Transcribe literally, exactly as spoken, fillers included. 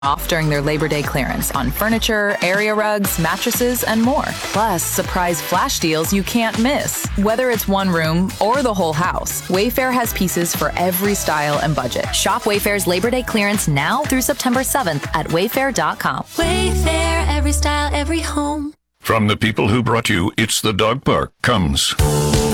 off during their Labor Day clearance on furniture, area rugs, mattresses, and more. Plus, surprise flash deals you can't miss. Whether it's one room or the whole house, Wayfair has pieces for every style and budget. Shop Wayfair's Labor Day clearance now through September seventh at wayfair dot com. Wayfair, every style, every home. From the people who brought you It's the Dog Park comes